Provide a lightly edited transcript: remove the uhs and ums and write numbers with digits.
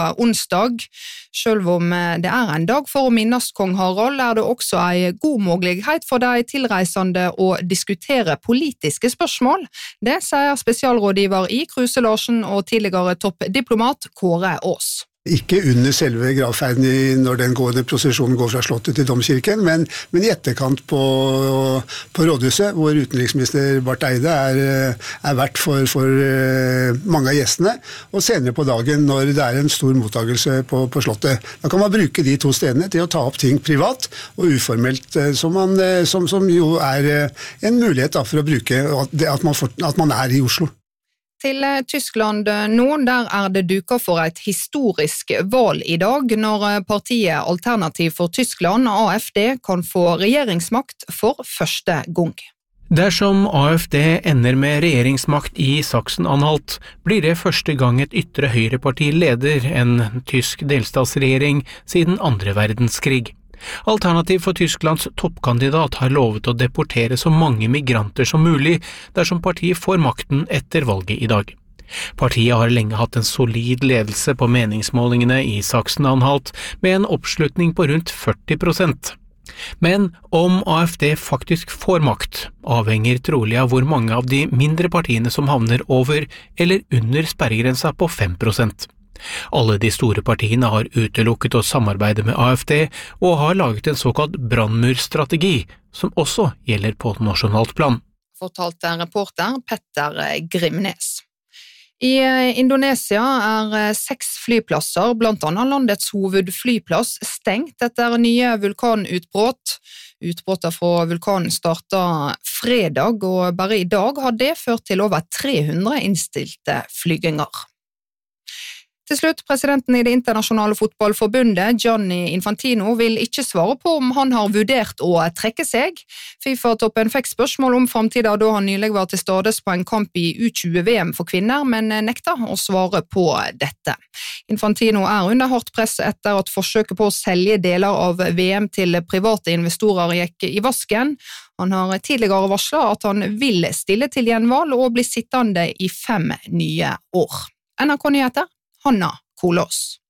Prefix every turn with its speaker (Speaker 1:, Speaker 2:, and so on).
Speaker 1: onsdag. Selv om det en dag for å minnes kong Harald, det også en god mulighet for de tilreisende å diskutere politiske spørsmål. Det sier spesialrådgiver i Kruse Larsen og tidligere toppdiplomat Kåre Aas.
Speaker 2: Ikke under selve gravferden når den prosesjonen går fra slottet til domkirken, men i etterkant på rådhuset, hvor utenriksminister Barth Eide er vert for mange av gjestene, og senere på dagen når det en stor mottagelse på slottet. Da kan man bruke de to stedene til å ta opp ting privat og uformelt, som jo en mulighet da, for å bruke at man i Oslo.
Speaker 1: Til Tyskland nå, der det duket for et historisk valg i dag, når partiet Alternativ for Tyskland, AfD, kan få regjeringsmakt for første gang.
Speaker 3: Dersom AfD ender med regjeringsmakt i Sachsen-Anhalt, blir det første gang et ytre høyreparti leder en tysk delstatsregjering siden andre verdenskrig. Alternativ for Tysklands toppkandidat har lovet å deportere så mange migranter som mulig dersom partiet får makten etter valget i dag. Partiet har lenge hatt en solid ledelse på meningsmålingene i Sachsen-Anhalt med en oppslutning på rundt 40%. Men om AfD faktisk får makt, avhenger trolig av hvor mange av de mindre partiene som havner over eller under sperregrensa på 5%. Alle de store partiene har utelukket å samarbeide med AfD og har laget en såkalt brannmurstrategi, som også gjelder på nasjonalt plan.
Speaker 1: Fortalte reporter Petter Grimnes. I Indonesia 6 flyplasser, blant annet landets hovedflyplass, stengt etter nye vulkanutbrudd. Utbruddet fra vulkanen startet fredag, og bare i dag har det ført til over 300 innstilte flyginger. Til slutt, presidenten i det internasjonale fotballforbundet, Gianni Infantino, vil ikke svare på om han har vurdert å trekke seg. FIFA-toppen fikk spørsmål om fremtiden da han nylig var til stades på en kamp i U20-VM for kvinner, men nekta å svare på dette. Infantino under hardt press etter at forsøket på å selge deler av VM til private investorer gikk i vasken. Han har tidligere varslet at han vil stille til gjenvalg og bli sittende i 5 nye år. NRK Nyheter, Hanna Kolås.